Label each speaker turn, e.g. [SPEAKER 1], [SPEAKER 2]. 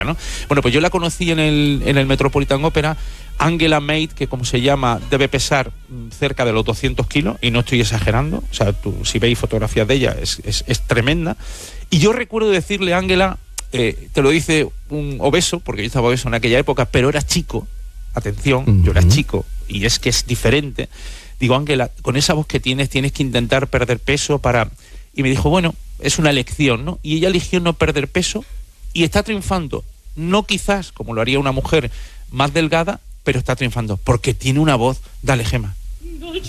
[SPEAKER 1] ¿no? Bueno, pues yo la conocí en el Metropolitan Opera. Angela Maid, que como se llama, debe pesar cerca de los 200 kilos, y no estoy exagerando. O sea, tú, si veis fotografías de ella, es tremenda. Y yo recuerdo decirle a Angela, te lo dice un obeso, porque yo estaba obeso en aquella época, pero era chico, atención, yo era chico, y es que es diferente. Digo, Angela, con esa voz que tienes que intentar perder peso para... Y me dijo, bueno, es una elección, ¿no? Y ella eligió no perder peso y está triunfando. No quizás como lo haría una mujer más delgada, pero está triunfando porque tiene una voz. Dale, Gemma.